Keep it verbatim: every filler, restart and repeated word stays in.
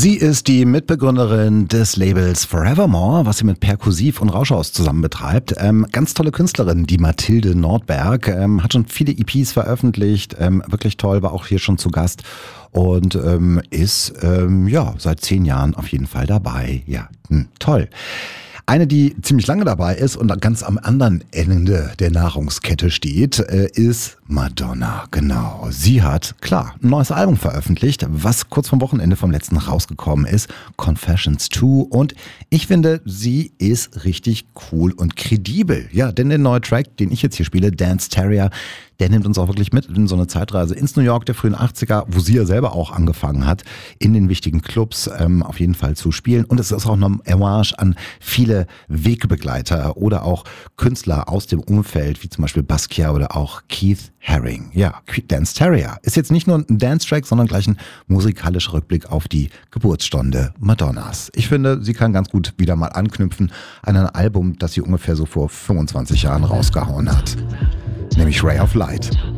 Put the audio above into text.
Sie ist die Mitbegründerin des Labels Forevermore, was sie mit Perkussiv und Rauschhaus zusammen betreibt. Ähm, ganz tolle Künstlerin, die Mathilde Nordberg, ähm, hat schon viele E Ps veröffentlicht, ähm, wirklich toll, war auch hier schon zu Gast und ähm, ist ähm, ja seit zehn Jahren auf jeden Fall dabei. Ja, hm, toll. Eine, die ziemlich lange dabei ist und ganz am anderen Ende der Nahrungskette steht, ist Madonna. Genau. Sie hat, klar, ein neues Album veröffentlicht, was kurz vom Wochenende vom letzten rausgekommen ist. Confessions zwei. Und ich finde, sie ist richtig cool und kredibel. Ja, denn der neue Track, den ich jetzt hier spiele, Dance Terrier, der nimmt uns auch wirklich mit in so eine Zeitreise ins New York der frühen achtziger, wo sie ja selber auch angefangen hat, in den wichtigen Clubs ähm, auf jeden Fall zu spielen. Und es ist auch eine Hommage an viele Wegbegleiter oder auch Künstler aus dem Umfeld, wie zum Beispiel Basquiat oder auch Keith Haring. Ja, Dance Terrier ist jetzt nicht nur ein Dance-Track, sondern gleich ein musikalischer Rückblick auf die Geburtsstunde Madonnas. Ich finde, sie kann ganz gut wieder mal anknüpfen an ein Album, das sie ungefähr so vor fünfundzwanzig Jahren rausgehauen hat. Nämlich Ray of Light.